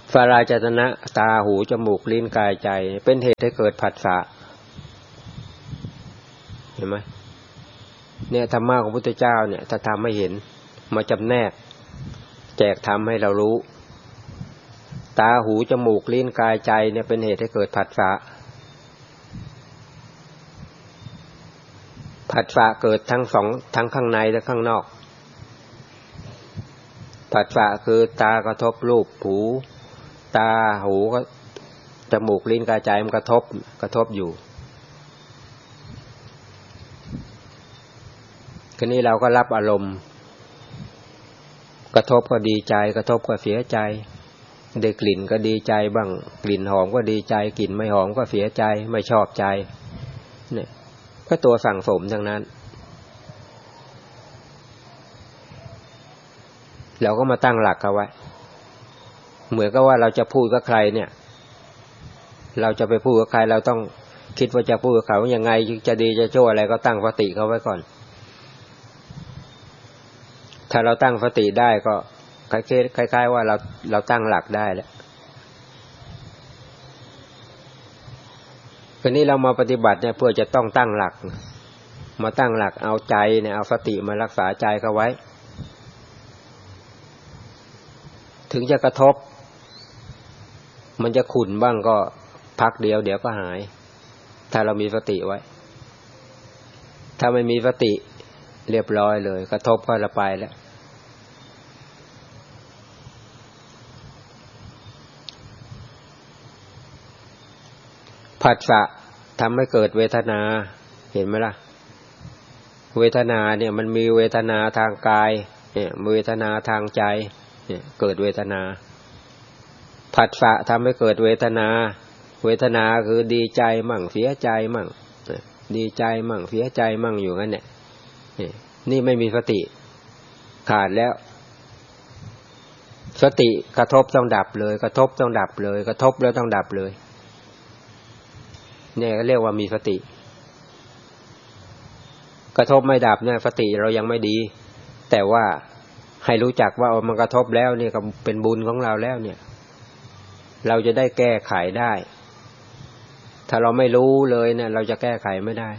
ฟาราจตนะตาหูจมูกลิ้นกายใจเป็นเหตุให้เกิดผัสสะเห็นไหมเนี่ยธรรมะของพุทธเจ้าเนี่ยถ้าทำให้เห็นมาจำแนกแจกทำให้เรารู้ตาหูจมูกลิ้นกายใจเนี่ยเป็นเหตุให้เกิดผัสสะผัสสะเกิดทั้งสองทั้งข้างในและข้างนอกผัสสะคือตากระทบรูปหูตาหูก็จมูกลิ้นกายใจมันกระทบอยู่ทีนี้เราก็รับอารมณ์กระทบก็ดีใจกระทบก็เสียใจได้กลิ่นก็ดีใจบ้างกลิ่นหอมก็ดีใจกลิ่นไม่หอมก็เสียใจไม่ชอบใจเนี่ยก็ตัวสั่งสมทั้งนั้นเราก็มาตั้งหลักเอาไว้เหมือนกับว่าเราจะพูดกับใครเนี่ยเราจะไปพูดกับใครเราต้องคิดว่าจะพูดกับเขายังไงจะดีจะชั่วอะไรก็ตั้งสติเขาไว้ก่อนถ้าเราตั้งสติได้ก็คล้ายๆว่าเราตั้งหลักได้แล้วคราวนี้เรามาปฏิบัติเนี่ยเพื่อจะต้องตั้งหลักมาตั้งหลักเอาใจเนี่ยเอาสติมารักษาใจเขาไว้ถึงจะกระทบมันจะขุ่นบ้างก็พักเดียวเดี๋ยวก็หายถ้าเรามีสติไว้ถ้าไม่มีสติเรียบร้อยเลยกระทบก็ละไปแล้วผัสสะทำให้เกิดเวทนาเห็นไหมล่ะเวทนาเนี่ยมันมีเวทนาทางกายเนี่ยเวทนาทางใจเนี่ยเกิดเวทนาผัสสะทำให้เกิดเวทนาเวทนาคือดีใจมั่งเสียใจมั่งดีใจมั่งเสียใจมั่งอยู่งั้นเนี่ยนี่ไม่มีสติขาดแล้วสติกระทบต้องดับเลยกระทบต้องดับเลยกระทบแล้วต้องดับเลยเนี่ยเรียกว่ามีสติกระทบไม่ดับเนี่ยสติเรายังไม่ดีแต่ว่าให้รู้จักว่ามันกระทบแล้วเนี่ยก็เป็นบุญของเราแล้วเนี่ยเราจะได้แก้ไขได้ถ้าเราไม่รู้เลยเนี่ยเราจะแก้ไขไม่ได้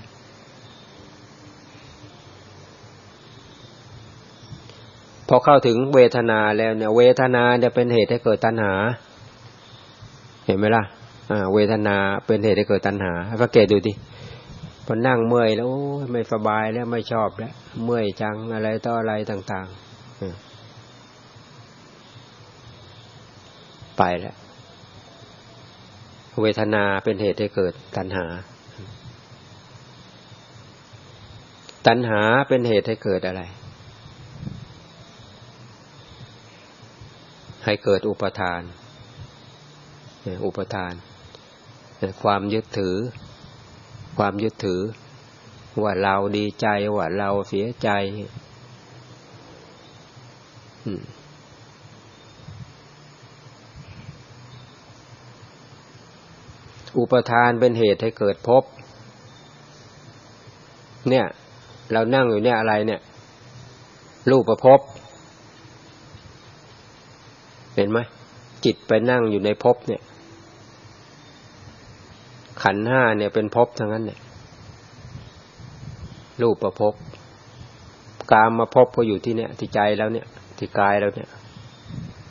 พอเข้าถึงเวทนาแล้วเนี่ยเวทนาเนี่ยเป็นเหตุให้เกิดตัณหาเห็นไหมล่ะเวทนาเป็นเหตุให้เกิดตัณหาสังเกตดูดิพอนั่งเมื่อยแล้วโอ้ยไม่สบายแล้วไม่ชอบแล้วเมื่อยจังอะไรต่ออะไรต่างๆไปแล้วเวทนาเป็นเหตุให้เกิดตัณหาตัณหาเป็นเหตุให้เกิดอะไรให้เกิดอุปทานอุปทานความยึดถือว่าเราดีใจว่าเราเสียใจอุปทานเป็นเหตุให้เกิดภพเนี่ยเรานั่งอยู่เนี่ยอะไรเนี่ยรูปภพเห็นไหมจิตไปนั่งอยู่ในภพเนี่ยขันธ์ห้าเนี่ยเป็นภพทั้งนั้นเนี่ยรูปภพกามภพก็อยู่ที่เนี่ยที่ใจแล้วเนี่ยที่กายแล้วเนี่ย